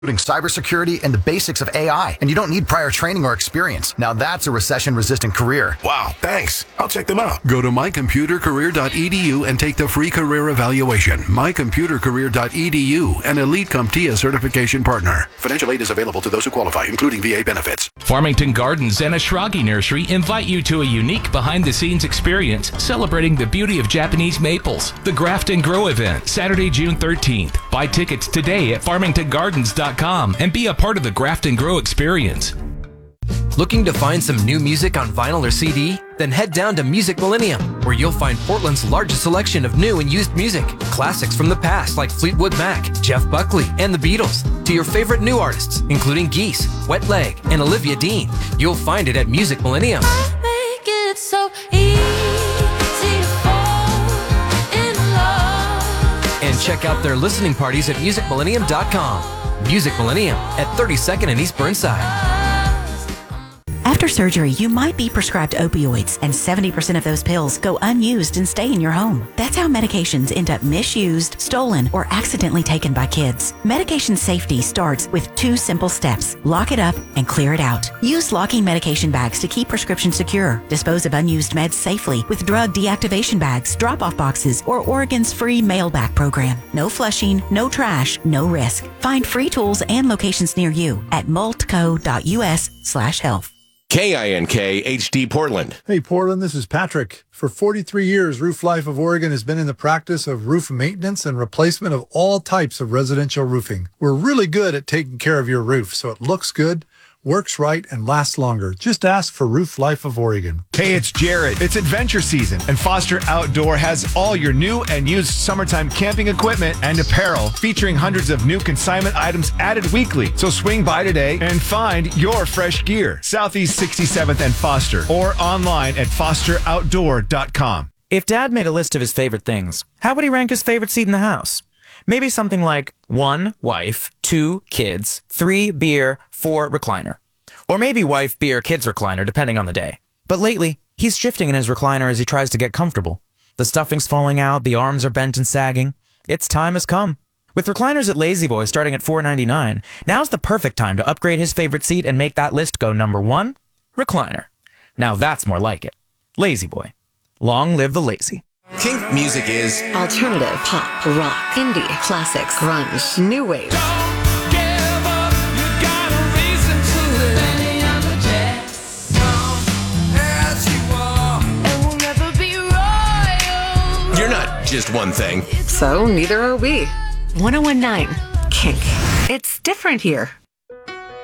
including cybersecurity and the basics of AI. And you don't need prior training or experience. Now that's a recession-resistant career. Wow, thanks. I'll check them out. Go to mycomputercareer.edu and take the free career evaluation. mycomputercareer.edu, an Elite CompTIA certification partner. Financial aid is available to those who qualify, including VA benefits. Farmington Gardens and Ashragi Nursery invite you to a unique behind-the-scenes experience celebrating the beauty of Japanese maples. The Graft and Grow event, Saturday, June 13th. Buy tickets today at farmingtongardens.com and be a part of the Graft and Grow experience. Looking to find some new music on vinyl or CD? Then head down to Music Millennium, where you'll find Portland's largest selection of new and used music. Classics from the past like Fleetwood Mac, Jeff Buckley, and the Beatles, to your favorite new artists, including Geese, Wet Leg, and Olivia Dean. You'll find it at Music Millennium. Make it so easy to fall in love. And check out their listening parties at musicmillennium.com. Music Millennium at 32nd and East Burnside. After surgery, you might be prescribed opioids, and 70% of those pills go unused and stay in your home. That's how medications end up misused, stolen, or accidentally taken by kids. Medication safety starts with 2 simple steps. Lock it up and clear it out. Use locking medication bags to keep prescriptions secure. Dispose of unused meds safely with drug deactivation bags, drop-off boxes, or Oregon's free mail-back program. No flushing, no trash, no risk. Find free tools and locations near you at multco.us/health. KINK HD Portland. Hey Portland, this is Patrick. For 43 years, Roof Life of Oregon has been in the practice of roof maintenance and replacement of all types of residential roofing. We're really good at taking care of your roof so it looks good, works right, and lasts longer. Just ask for Roof Life of Oregon. Hey, it's Jared. It's adventure season, and Foster Outdoor has all your new and used summertime camping equipment and apparel, featuring hundreds of new consignment items added weekly. So swing by today and find your fresh gear. Southeast 67th and Foster, or online at fosteroutdoor.com. If Dad made a list of his favorite things, how would he rank his favorite seat in the house? Maybe something like 1, wife, 2, kids, 3, beer, 4, recliner. Or maybe wife, beer, kids, recliner, depending on the day. But lately, he's shifting in his recliner as he tries to get comfortable. The stuffing's falling out, the arms are bent and sagging. Its time has come. With recliners at La-Z-Boy starting at $4.99, now's the perfect time to upgrade his favorite seat and make that list go number 1, recliner. Now that's more like it. La-Z-Boy. Long live the lazy. Kink music is alternative, pop, rock, indie, classics, grunge, new wave. You're not just one thing. So neither are we. 1019 Kink. It's different here.